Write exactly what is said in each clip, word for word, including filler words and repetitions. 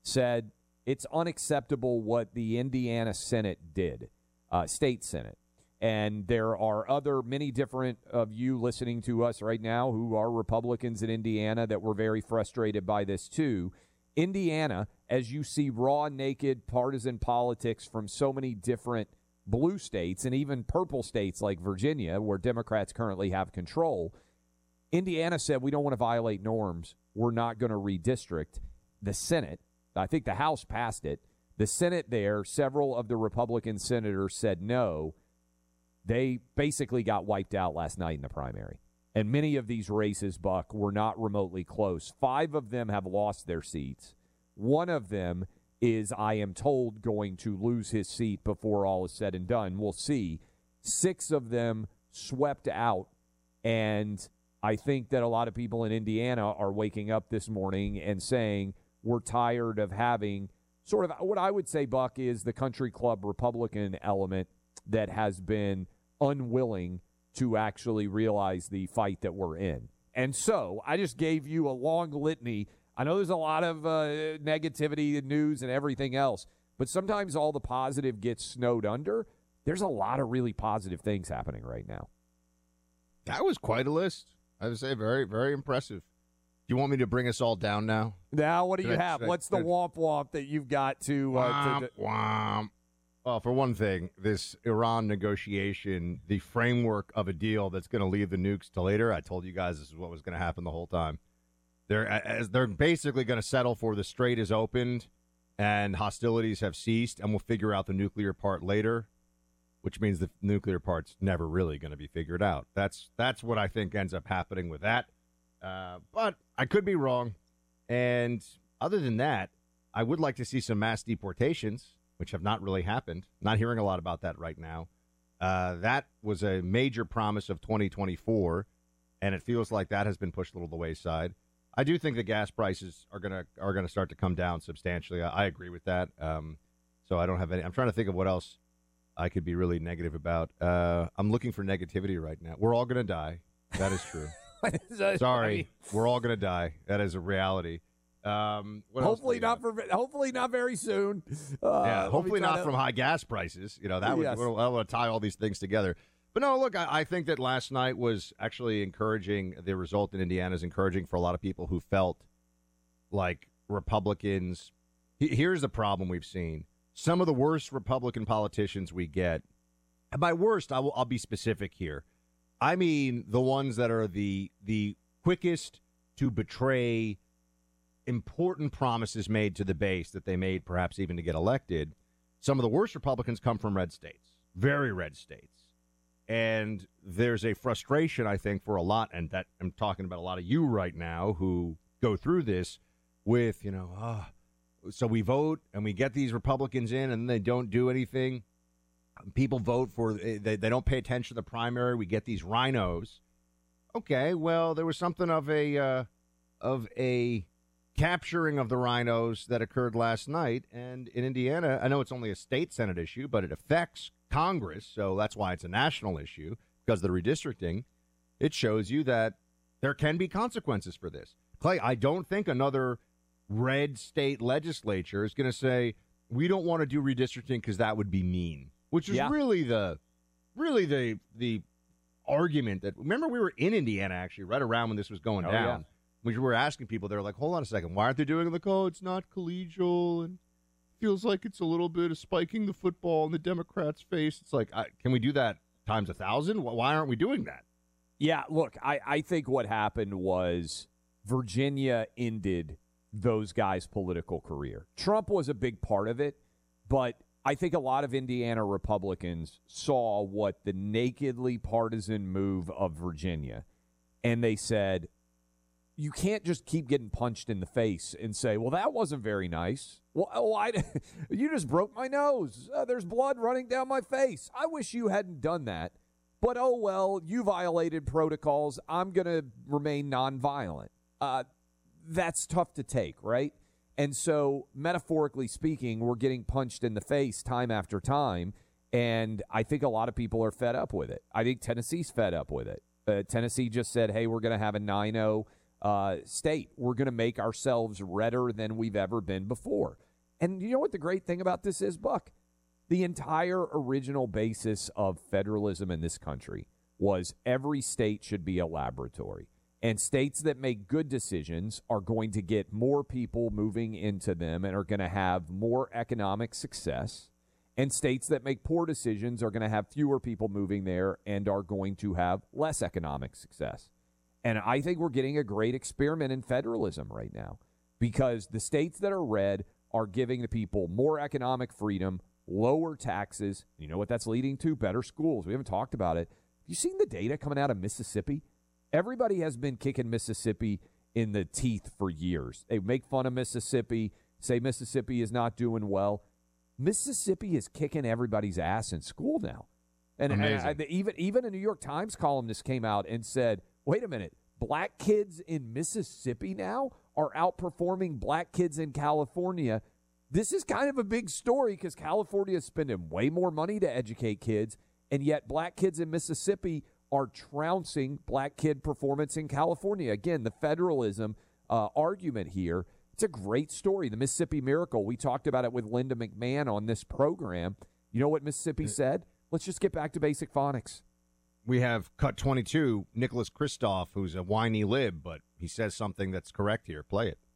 said it's unacceptable what the Indiana Senate did, uh, state Senate. And there are other, many different of you listening to us right now who are Republicans in Indiana that were very frustrated by this too. Indiana, as you see raw, naked partisan politics from so many different blue states and even purple states like Virginia, where Democrats currently have control, Indiana said, we don't want to violate norms. We're not going to redistrict. The Senate, I think the House passed it. The Senate there, several of the Republican senators said no. They basically got wiped out last night in the primary. And many of these races, Buck, were not remotely close. Five of them have lost their seats. One of them is, I am told, going to lose his seat before all is said and done. We'll see. Six of them swept out. And I think that a lot of people in Indiana are waking up this morning and saying, we're tired of having sort of what I would say, Buck, is the country club Republican element that has been unwilling to actually realize the fight that we're in. And so I just gave you a long litany. I know there's a lot of uh, negativity and news and everything else, but sometimes all the positive gets snowed under. There's a lot of really positive things happening right now. That was quite a list. I would say very, very impressive. Do you want me to bring us all down now? Now, what do you Should I- have? should I- What's the should I- womp womp that you've got to... Uh, Womp, to womp. Well, for one thing, this Iran negotiation, the framework of a deal that's going to leave the nukes to later, I told you guys this is what was going to happen the whole time. They're as they're basically going to settle for the strait is opened and hostilities have ceased, and we'll figure out the nuclear part later, which means the nuclear part's never really going to be figured out. That's that's what I think ends up happening with that. Uh, but I could be wrong. And other than that, I would like to see some mass deportations, which have not really happened. Not hearing a lot about that right now. Uh, that was a major promise of twenty twenty-four, and it feels like that has been pushed a little to the wayside. I do think the gas prices are gonna are gonna start to come down substantially. I, I agree with that. Um, so I don't have any. I'm trying to think of what else I could be really negative about. Uh, I'm looking for negativity right now. We're all gonna die. That is true. Sorry, we're all gonna die. That is a reality. Um, what hopefully else do we not have? for hopefully not very soon. Uh, yeah, let me hopefully try not to- from high gas prices. You know, that would Yes. I want to tie all these things together. But no, look, I, I think that last night was actually encouraging. The result in Indiana is encouraging for a lot of people who felt like Republicans. he- Here's the problem we've seen. Some of the worst Republican politicians we get, and by worst, I will, I'll be specific here. I mean the ones that are the the quickest to betray important promises made to the base that they made perhaps even to get elected. Some of the worst Republicans come from red states, very red states. And there's a frustration, I think, for a lot, and that I'm talking about a lot of you right now who go through this with, you know, ah, so we vote and we get these Republicans in and they don't do anything. People vote for, they, they don't pay attention to the primary. We get these rhinos. Okay, well, there was something of a uh, of a capturing of the rhinos that occurred last night. And in Indiana, I know it's only a state Senate issue, but it affects Congress. So that's why it's a national issue, because of the redistricting. It shows you that there can be consequences for this. Clay, I don't think another red state legislature is going to say, we don't want to do redistricting because that would be mean, which is Yeah. really the really the the argument that, remember, we were in Indiana actually right around when this was going Oh, down. We were asking people, they're like, hold on a second, why aren't they doing it? Like, oh, it's not collegial and feels like it's a little bit of spiking the football in the Democrats' face. It's like, I, can we do that times a thousand? Why aren't we doing that? Yeah, look, I, I think what happened was Virginia ended those guys' political career. Trump was a big part of it, but I think a lot of Indiana Republicans saw what the nakedly partisan move of Virginia, and they said, you can't just keep getting punched in the face and say, well, that wasn't very nice. Well, oh, I, you just broke my nose. Uh, there's blood running down my face. I wish you hadn't done that. But, oh, well, you violated protocols. I'm going to remain nonviolent. Uh, that's tough to take, right? And so, metaphorically speaking, we're getting punched in the face time after time. And I think a lot of people are fed up with it. I think Tennessee's fed up with it. Uh, Tennessee just said, hey, we're going to have a nine oh uh, state. We're going to make ourselves redder than we've ever been before. And you know what the great thing about this is, Buck? The entire original basis of federalism in this country was every state should be a laboratory. And states that make good decisions are going to get more people moving into them and are going to have more economic success. And states that make poor decisions are going to have fewer people moving there and are going to have less economic success. And I think we're getting a great experiment in federalism right now because the states that are red are giving the people more economic freedom, lower taxes. You know what that's leading to? Better schools. We haven't talked about it. Have you seen the data coming out of Mississippi? Everybody has been kicking Mississippi in the teeth for years. They make fun of Mississippi, say Mississippi is not doing well. Mississippi is kicking everybody's ass in school now. And, and I, even, even a New York Times columnist came out and said, wait a minute, black kids in Mississippi now are outperforming black kids in California. This is kind of a big story because California is spending way more money to educate kids, and yet black kids in Mississippi are trouncing black kid performance in California. Again, the federalism uh, argument here, it's a great story. The Mississippi Miracle, we talked about it with Linda McMahon on this program. You know what Mississippi said? Let's just get back to basic phonics. We have cut twenty-two, Nicholas Kristof, who's a whiny lib, but he says something that's correct here. Play it.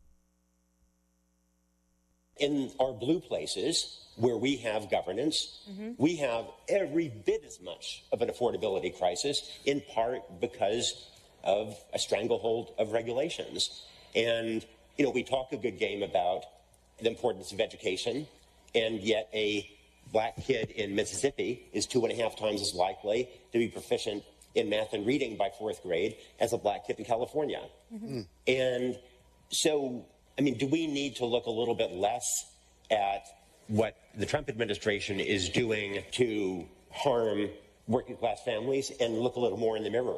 In our blue places, where we have governance, mm-hmm. we have every bit as much of an affordability crisis, in part because of a stranglehold of regulations. And, you know, we talk a good game about the importance of education, and yet a black kid in Mississippi is two and a half times as likely to be proficient in math and reading by fourth grade as a black kid in California. Mm-hmm. And so, I mean, do we need to look a little bit less at what the Trump administration is doing to harm working class families and look a little more in the mirror?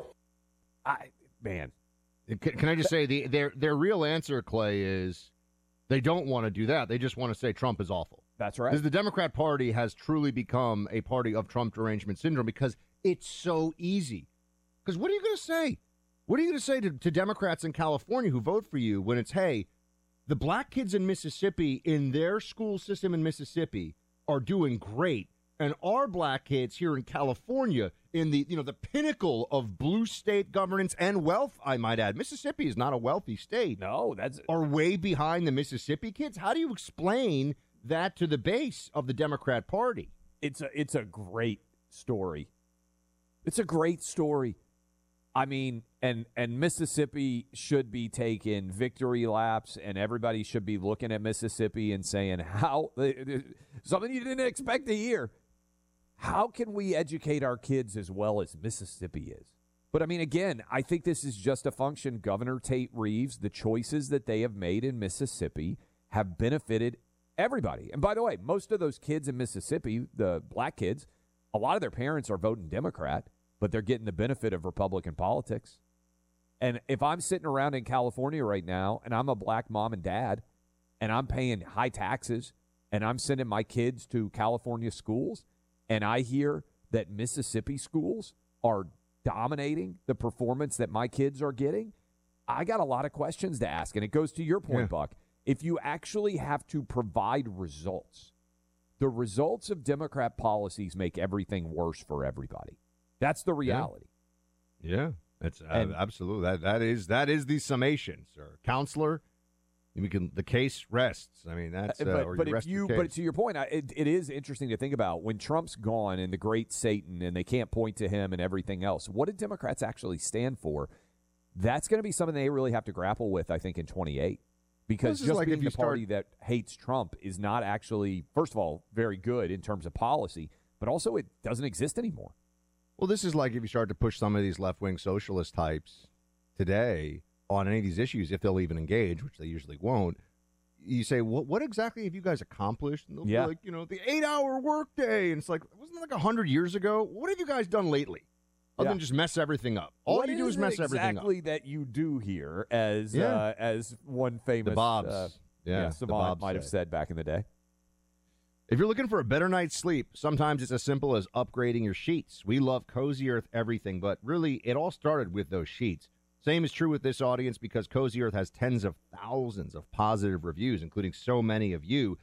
I man, can, can I just say the their their real answer, Clay, is they don't want to do that. They just want to say Trump is awful. That's right. Because the Democrat Party has truly become a party of Trump derangement syndrome because it's so easy. Because what are you going to say? What are you going to say to, to Democrats in California who vote for you when it's, hey, the black kids in Mississippi, in their school system in Mississippi, are doing great, and our black kids here in California, in the you know the pinnacle of blue state governance and wealth, I might add, Mississippi is not a wealthy state. No, that's are way behind the Mississippi kids. How do you explain that to the base of the Democrat Party? It's a it's a great story. It's a great story. I mean, and and Mississippi should be taking victory laps, and everybody should be looking at Mississippi and saying, how, something you didn't expect to hear, how can we educate our kids as well as Mississippi is? But, I mean, again, I think this is just a function. Governor Tate Reeves, the choices that they have made in Mississippi have benefited everybody. And, by the way, most of those kids in Mississippi, the black kids, a lot of their parents are voting Democrat, but they're getting the benefit of Republican politics. And if I'm sitting around in California right now and I'm a black mom and dad and I'm paying high taxes and I'm sending my kids to California schools and I hear that Mississippi schools are dominating the performance that my kids are getting, I got a lot of questions to ask. And it goes to your point, yeah. Buck. If you actually have to provide results, the results of Democrat policies make everything worse for everybody. That's the reality. Yeah, yeah. That's uh, absolutely that. That is that is the summation, sir. Counselor, we can the case rests. I mean, that's uh, but, or but you if you but to your point, I, it, it is interesting to think about when Trump's gone and the great Satan, and they can't point to him and everything else. What did Democrats actually stand for? That's going to be something they really have to grapple with, I think, in twenty-eight. Because just like being the start... party that hates Trump is not actually, first of all, very good in terms of policy, but also it doesn't exist anymore. Well, this is like if you start to push some of these left-wing socialist types today on any of these issues, if they'll even engage, which they usually won't, you say, what what exactly have you guys accomplished? And they'll yeah. be like, you know, the eight-hour workday. And it's like, wasn't it like one hundred years ago? What have you guys done lately? Other yeah. than just mess everything up. All what you do is mess exactly everything up. Exactly that you do here, as yeah. uh, as one famous the Bobs. Uh, yeah, yeah, savant might have said back in the day. If you're looking for a better night's sleep, sometimes it's as simple as upgrading your sheets. We love Cozy Earth everything, but really it all started with those sheets. Same is true with this audience because Cozy Earth has tens of thousands of positive reviews, including so many of you.